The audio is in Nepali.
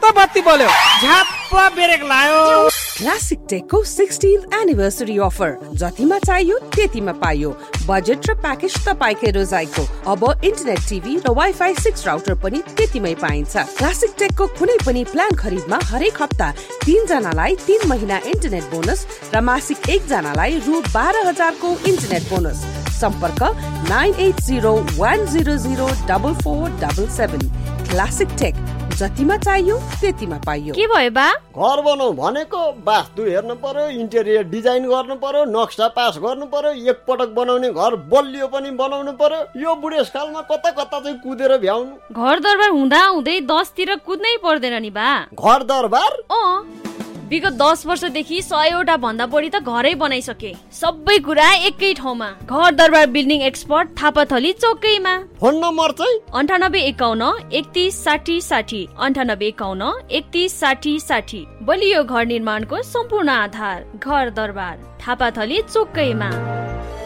बत्ती बल्यो, झ्याप्प ब्रेक लायो। क्लासिक टेकको 16th एनिभर्सरी अफर, जतिमा चाहियो त्यतिमा पाइयो। बजेट र प्याकेज तपाईकै रोजाइको। अब इन्टरनेट टिभी र वाइफाई 6 राउटर पनि त्यतिमै पाइन्छ। क्लासिक टेकको कुनै पनि प्लान खरिदमा हरेक हप्ता 3 जनालाई 3 महिना इन्टरनेट बोनस र मासिक 1 जनालाई रु 12,000 को इन्टरनेट बोनस। सम्पर्क 9801004477। क्लासिक टेक, जतिमा चाहियो त्यतिमा पाइयो। के भयो बा? घर बनाऊ भनेको वास्तु हेर्नु पर्यो, इन्टेरियर डिजाइन गर्नु पर्यो, नक्सा पास गर्नु पर्यो, एकपटक बनाउने घर बलियो पनि बनाउनु पर्यो। यो बुढेसकालमा कता कता चाहिँ कुदेर भ्याउनु। घर दरबार हुँदा हुँदै 10 तिर कुद्नै पर्दैन नि बा। घर दरबार? विगत 10 वर्षदेखि 100वटा भन्दा बढी त घरै बनाइसके। सबै कुरा एकै ठाउँमा। घर दरबार building expert, Thapathali चौकैमा। Phone number चाहिँ 9851 31 60 60, 9851 31 60 60। बलियो घर निर्माणको सम्पूर्ण आधार घर दरबार, थापाथली चौकैमा।